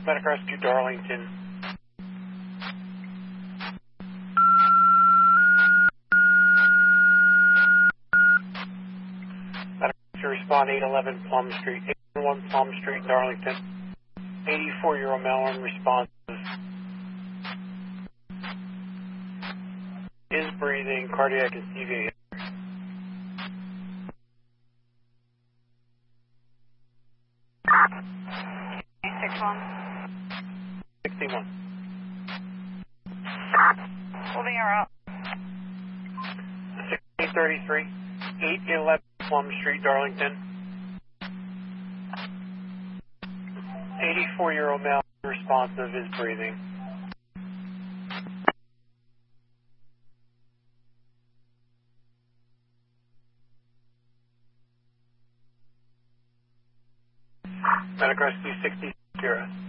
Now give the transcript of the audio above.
Medic Rescue Darlington. Medic Rescue respond 811 Plum Street, 811 Plum Street, Darlington. 84-year-old male unresponsive. Is breathing, cardiac and CV. 61. Moving her out. 1633, 811 Plum Street, Darlington. 84-year-old male responsive is breathing. Medic Rescue 60.